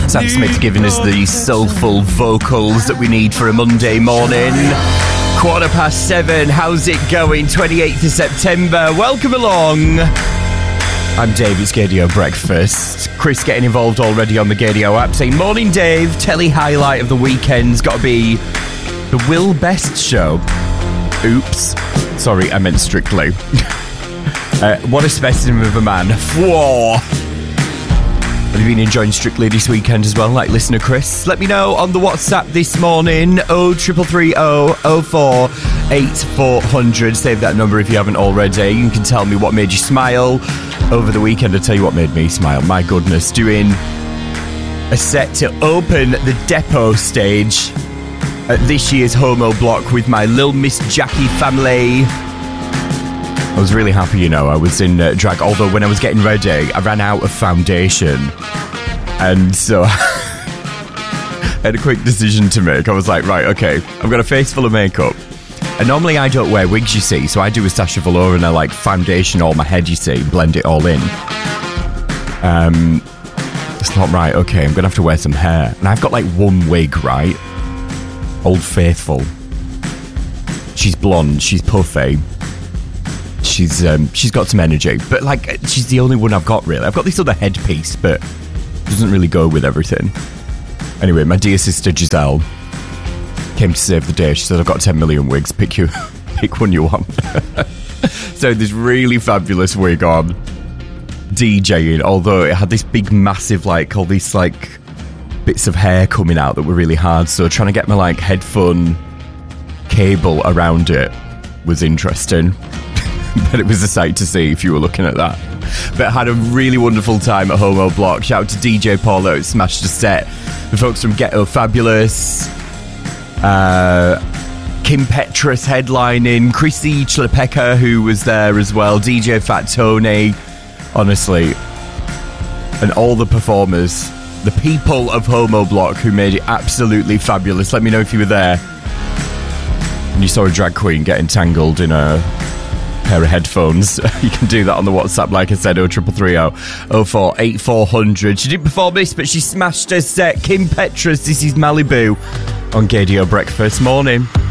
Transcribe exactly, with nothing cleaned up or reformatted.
Sam Smith giving us the soulful vocals that we need for a Monday morning. Quarter past seven, how's it going? twenty-eighth of September, welcome along. I'm Dave, it's Gaydio Breakfast. Chris getting involved already on the Gaydio app, saying, morning Dave, telly highlight of the weekend's got to be the Will Best show. Oops, sorry, I meant Strictly. uh, what a specimen of a man. Whoa. Have you been enjoying Strictly this weekend as well, like listener Chris? Let me know on the WhatsApp this morning, oh three three three oh oh four eight four hundred. Save that number if you haven't already. You can tell me what made you smile over the weekend. I'll tell you what made me smile. My goodness, doing a set to open the Depot stage at this year's Homo Block with my Lil Miss Jackie family. I was really happy, you know. I was in uh, drag, although when I was getting ready, I ran out of foundation. And so I had a quick decision to make. I was like, right, okay, I've got a face full of makeup. And normally I don't wear wigs, you see, so I do a Sacha Velour and I like foundation all my head, you see, blend it all in. Um, it's not right, okay, I'm going to have to wear some hair. And I've got like one wig, right? Old Faithful. She's blonde, she's puffy. She's um, she's got some energy, but like she's the only one I've got really. I've got this other headpiece, but it doesn't really go with everything. Anyway, my dear sister Giselle came to save the day. She said, I've got ten million wigs, pick you pick one you want. So this really fabulous wig on, DJing, although it had this big massive like all these like bits of hair coming out that were really hard, so trying to get my like headphone cable around it was interesting. But it was a sight to see if you were looking at that. But had a really wonderful time at Homo Block. Shout out to D J Paulo, it smashed a set. The folks from Ghetto Fabulous, uh, Kim Petras headlining, Chrissy Chlepeka, who was there as well, D J Fat Tony, honestly, and all the performers, the people of Homo Block who made it absolutely fabulous. Let me know if you were there and you saw a drag queen get entangled in a pair of headphones. You can do that on the WhatsApp, like I said, oh three three three oh oh four eight four hundred. She didn't perform this, but she smashed her set. Kim Petras, this is Malibu on Gaydio Breakfast. Morning.